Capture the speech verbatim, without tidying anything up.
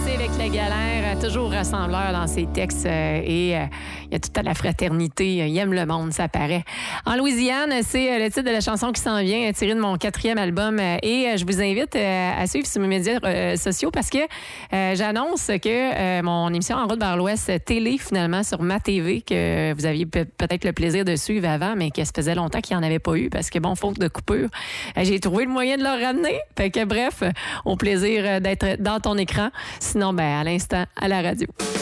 avec la galère, toujours rassembleur dans ses textes euh, et euh, il y a toute la fraternité. Il aime le monde, ça paraît. En Louisiane, c'est euh, le titre de la chanson qui s'en vient, tiré de mon quatrième album. Euh, et euh, je vous invite euh, à suivre sur mes médias euh, sociaux parce que euh, j'annonce que euh, mon émission En route vers l'Ouest télé, finalement, sur ma T V, que vous aviez pe- peut-être le plaisir de suivre avant, mais que ça faisait longtemps qu'il n'y en avait pas eu parce que, bon, faute de coupure, euh, j'ai trouvé le moyen de le ramener. Fait que, bref, au plaisir d'être dans ton écran. Sinon, ben, à l'instant, à la radio.